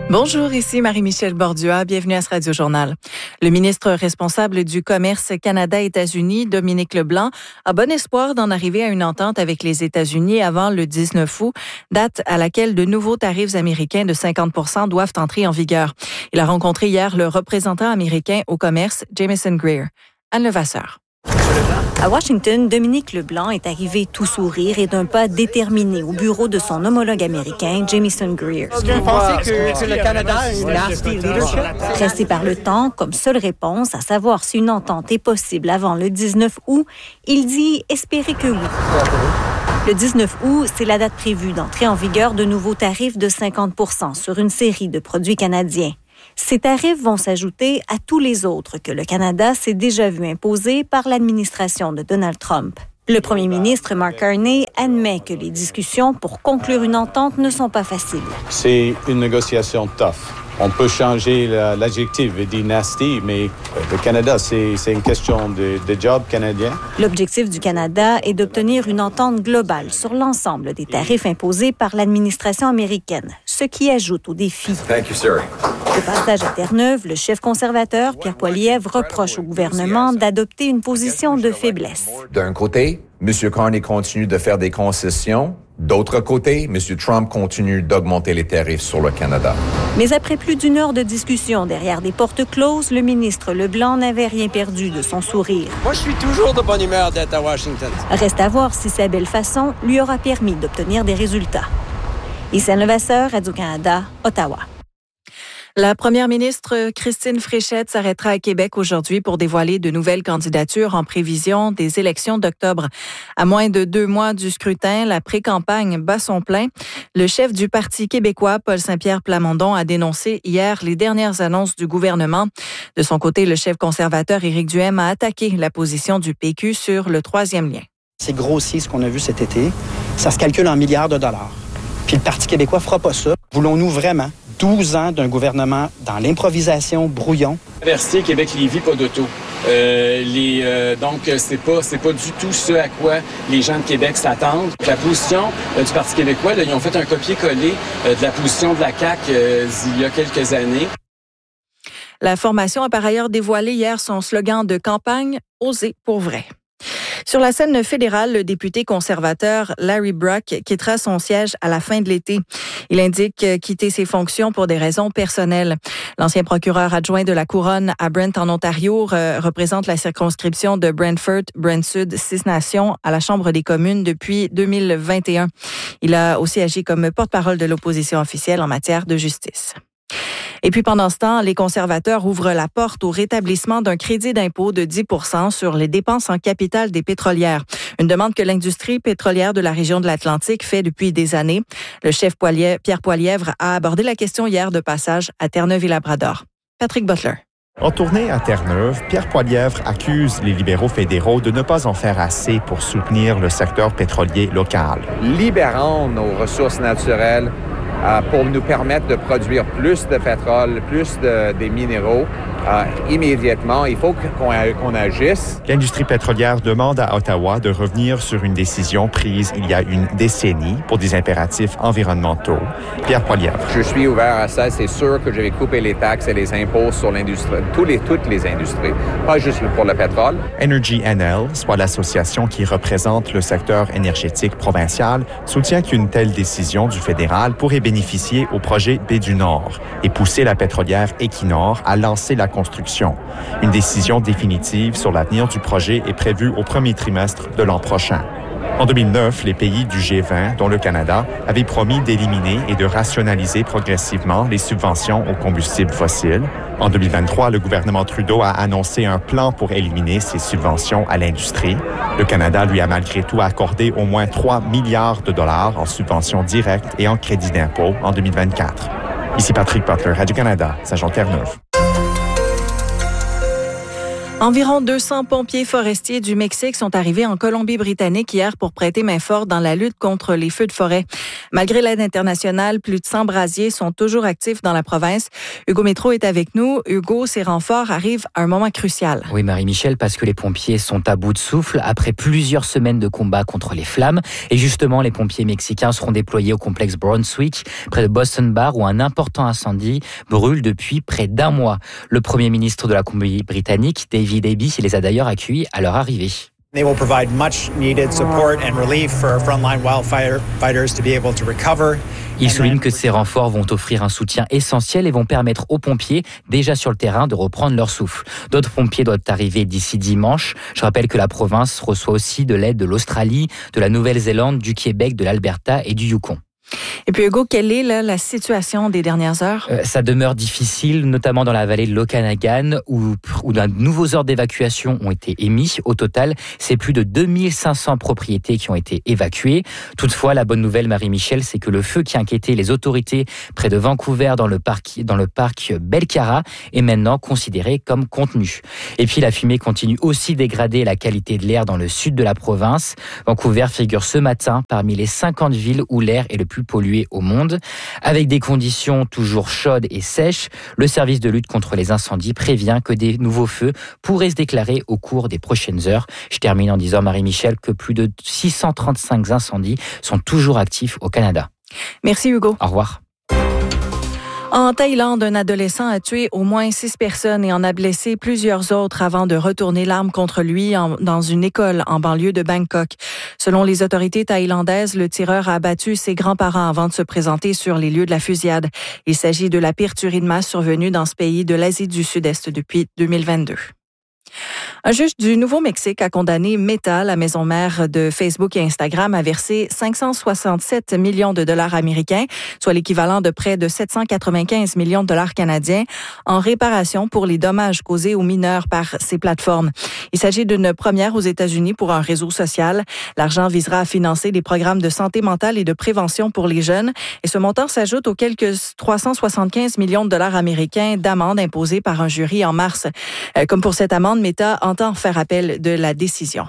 Bonjour, ici Marie-Michel Bordua. Bienvenue à ce Radio-Journal. Le ministre responsable du commerce Canada-États-Unis, Dominique Leblanc, a bon espoir d'en arriver à une entente avec les États-Unis avant le 19 août, date à laquelle de nouveaux tarifs américains de 50 % doivent entrer en vigueur. Il a rencontré hier le représentant américain au commerce, Jamieson Greer. Anne Levasseur. À Washington, Dominique Leblanc est arrivé tout sourire et d'un pas déterminé au bureau de son homologue américain, Jamieson Greer. Est-ce que vous pensez que le Canada a une nasty leadership? Pressé par le temps, comme seule réponse à savoir si une entente est possible avant le 19 août, il dit espérer que oui. Le 19 août, c'est la date prévue d'entrée en vigueur de nouveaux tarifs de 50 % sur une série de produits canadiens. Ces tarifs vont s'ajouter à tous les autres que le Canada s'est déjà vu imposer par l'administration de Donald Trump. Le premier ministre Mark Carney admet que les discussions pour conclure une entente ne sont pas faciles. C'est une négociation tough. On peut changer l'adjectif et dire nasty, mais le Canada, c'est une question de job canadien. L'objectif du Canada est d'obtenir une entente globale sur l'ensemble des tarifs imposés par l'administration américaine, ce qui ajoute au défi. Thank you, sir. Au passage à Terre-Neuve, le chef conservateur, Pierre Poilievre, reproche au gouvernement d'adopter une position de faiblesse. D'un côté, M. Carney continue de faire des concessions. D'autre côté, M. Trump continue d'augmenter les tarifs sur le Canada. Mais après plus d'une heure de discussion derrière des portes closes, le ministre Leblanc n'avait rien perdu de son sourire. Moi, je suis toujours de bonne humeur d'être à Washington. Reste à voir si sa belle façon lui aura permis d'obtenir des résultats. Ici Anne Levasseur, Radio-Canada, Ottawa. La première ministre Christine Fréchette s'arrêtera à Québec aujourd'hui pour dévoiler de nouvelles candidatures en prévision des élections d'octobre. À moins de 2 mois du scrutin, la pré-campagne bat son plein. Le chef du Parti québécois, Paul Saint-Pierre Plamondon, a dénoncé hier les dernières annonces du gouvernement. De son côté, le chef conservateur Éric Duhaime a attaqué la position du PQ sur le 3e lien. C'est grossier ce qu'on a vu cet été. Ça se calcule en milliards de dollars. Puis le Parti québécois fera pas ça. Voulons-nous vraiment 12 ans d'un gouvernement dans l'improvisation, brouillon? Université Québec-Lévis, pas d'auto. Donc, c'est pas du tout ce à quoi les gens de Québec s'attendent. La position du Parti québécois, ils ont fait un copier-coller de la position de la CAQ il y a quelques années. La formation a par ailleurs dévoilé hier son slogan de campagne « Oser pour vrai ». Sur la scène fédérale, le député conservateur Larry Brock quittera son siège à la fin de l'été. Il indique quitter ses fonctions pour des raisons personnelles. L'ancien procureur adjoint de la Couronne à Brent en Ontario représente la circonscription de Brent-Sud, 6 Nations à la Chambre des communes depuis 2021. Il a aussi agi comme porte-parole de l'opposition officielle en matière de justice. Et puis pendant ce temps, les conservateurs ouvrent la porte au rétablissement d'un crédit d'impôt de 10 % sur les dépenses en capital des pétrolières. Une demande que l'industrie pétrolière de la région de l'Atlantique fait depuis des années. Le chef Pierre Poilievre a abordé la question hier de passage à Terre-Neuve et Labrador. Patrick Butler. En tournée à Terre-Neuve, Pierre Poilievre accuse les libéraux fédéraux de ne pas en faire assez pour soutenir le secteur pétrolier local. Libérons nos ressources naturelles pour nous permettre de produire plus de pétrole, plus des minéraux. Immédiatement, il faut qu'on agisse. L'industrie pétrolière demande à Ottawa de revenir sur une décision prise il y a une décennie pour des impératifs environnementaux. Pierre Poilievre. Je suis ouvert à ça. C'est sûr que je vais couper les taxes et les impôts sur l'industrie, toutes les industries, pas juste pour le pétrole. Energy NL, soit l'association qui représente le secteur énergétique provincial, soutient qu'une telle décision du fédéral pourrait bénéficier au projet Baie du Nord et pousser la pétrolière Equinor à lancer la construction. Une décision définitive sur l'avenir du projet est prévue au premier trimestre de l'an prochain. En 2009, les pays du G20, dont le Canada, avaient promis d'éliminer et de rationaliser progressivement les subventions aux combustibles fossiles. En 2023, le gouvernement Trudeau a annoncé un plan pour éliminer ces subventions à l'industrie. Le Canada lui a malgré tout accordé au moins 3 milliards de dollars en subventions directes et en crédits d'impôt en 2024. Ici Patrick Butler, Radio-Canada, Saint-Jean-Terre-Neuve. Environ 200 pompiers forestiers du Mexique sont arrivés en Colombie-Britannique hier pour prêter main forte dans la lutte contre les feux de forêt. Malgré l'aide internationale, plus de 100 brasiers sont toujours actifs dans la province. Hugo Métro est avec nous. Hugo, ces renforts arrivent à un moment crucial. Oui, Marie-Michel, parce que les pompiers sont à bout de souffle après plusieurs semaines de combat contre les flammes. Et justement, les pompiers mexicains seront déployés au complexe Brunswick, près de Boston Bar, où un important incendie brûle depuis près d'un mois. Le premier ministre de la Colombie-Britannique, David Eby, les a d'ailleurs accueillis à leur arrivée. They will provide much needed support and relief for frontline wildfighters to be able to recover. Il souligne que ces renforts vont offrir un soutien essentiel et vont permettre aux pompiers, déjà sur le terrain, de reprendre leur souffle. D'autres pompiers doivent arriver d'ici dimanche. Je rappelle que la province reçoit aussi de l'aide de l'Australie, de la Nouvelle-Zélande, du Québec, de l'Alberta et du Yukon. Et puis Hugo, quelle est la situation des dernières heures? Ça demeure difficile, notamment dans la vallée de l'Okanagan, où de nouveaux ordres d'évacuation ont été émis. Au total, c'est plus de 2500 propriétés qui ont été évacuées. Toutefois, la bonne nouvelle, Marie-Michel, c'est que le feu qui inquiétait les autorités près de Vancouver dans le parc Belcara est maintenant considéré comme contenu. Et puis la fumée continue aussi de dégrader la qualité de l'air dans le sud de la province. Vancouver figure ce matin parmi les 50 villes où l'air est le plus pollué au monde. Avec des conditions toujours chaudes et sèches, le service de lutte contre les incendies prévient que des nouveaux feux pourraient se déclarer au cours des prochaines heures. Je termine en disant, Marie-Michel, que plus de 635 incendies sont toujours actifs au Canada. Merci Hugo. Au revoir. En Thaïlande, un adolescent a tué au moins 6 personnes et en a blessé plusieurs autres avant de retourner l'arme contre lui dans une école en banlieue de Bangkok. Selon les autorités thaïlandaises, le tireur a abattu ses grands-parents avant de se présenter sur les lieux de la fusillade. Il s'agit de la pire tuerie de masse survenue dans ce pays de l'Asie du Sud-Est depuis 2022. Un juge du Nouveau-Mexique a condamné Meta, la maison mère de Facebook et Instagram, à verser 567 millions de dollars américains, soit l'équivalent de près de 795 millions de dollars canadiens, en réparation pour les dommages causés aux mineurs par ces plateformes. Il s'agit d'une première aux États-Unis pour un réseau social. L'argent visera à financer des programmes de santé mentale et de prévention pour les jeunes. Et ce montant s'ajoute aux quelques 375 millions de dollars américains d'amende imposée par un jury en mars. Comme pour cette amende, Meta entend faire appel de la décision.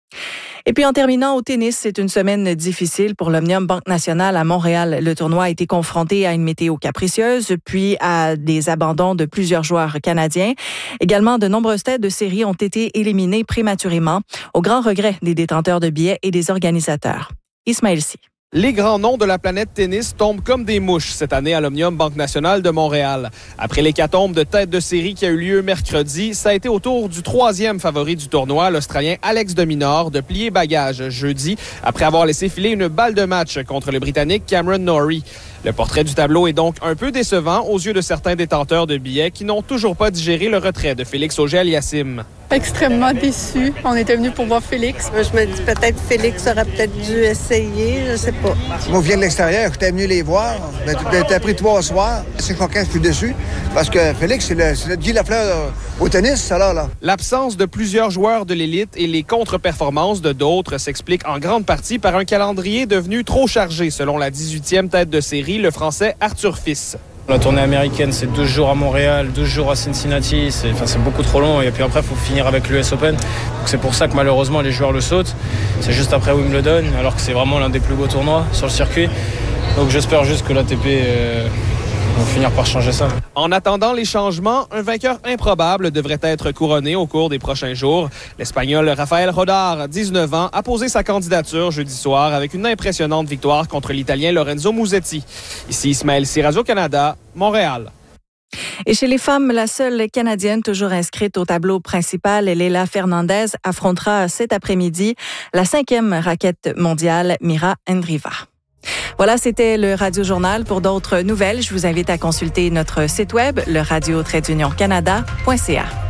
Et puis en terminant au tennis, c'est une semaine difficile pour l'Omnium Banque Nationale à Montréal. Le tournoi a été confronté à une météo capricieuse, puis à des abandons de plusieurs joueurs canadiens. Également, de nombreuses têtes de série ont été éliminées prématurément, au grand regret des détenteurs de billets et des organisateurs. Ismaël Sy. Les grands noms de la planète tennis tombent comme des mouches cette année à l'Omnium Banque Nationale de Montréal. Après l'hécatombe de tête de série qui a eu lieu mercredi, ça a été au tour du troisième favori du tournoi, l'Australien Alex de Minaur, de plier bagage jeudi après avoir laissé filer une balle de match contre le Britannique Cameron Norrie. Le portrait du tableau est donc un peu décevant aux yeux de certains détenteurs de billets qui n'ont toujours pas digéré le retrait de Félix Auger-Aliassime. Extrêmement déçu. On était venu pour voir Félix. Je me dis peut-être Félix aurait peut-être dû essayer, je sais pas. Moi, je viens de l'extérieur, j'étais venu les voir. T'as pris 3 soirs. C'est choquant, je suis déçu. Parce que Félix, c'est le Guy Lafleur au tennis, ça là. L'absence de plusieurs joueurs de l'élite et les contre-performances de d'autres s'expliquent en grande partie par un calendrier devenu trop chargé, selon la 18e tête de série, le Français Arthur Fils. La tournée américaine, c'est 12 jours à Montréal, 12 jours à Cincinnati, c'est beaucoup trop long. Et puis après, il faut finir avec l'US Open. Donc c'est pour ça que malheureusement, les joueurs le sautent. C'est juste après Wimbledon, alors que c'est vraiment l'un des plus beaux tournois sur le circuit. Donc j'espère juste que l'ATP va finir par changer ça. En attendant les changements, un vainqueur improbable devrait être couronné au cours des prochains jours. L'Espagnol Rafael Rodar, 19 ans, a posé sa candidature jeudi soir avec une impressionnante victoire contre l'Italien Lorenzo Musetti. Ici Ismaël Sy, Radio-Canada, Montréal. Et chez les femmes, la seule Canadienne toujours inscrite au tableau principal, Leila Fernandez, affrontera cet après-midi la 5e raquette mondiale, Mira Andreeva. Voilà, c'était le Radio Journal. Pour d'autres nouvelles, je vous invite à consulter notre site web, le radio-canada.ca.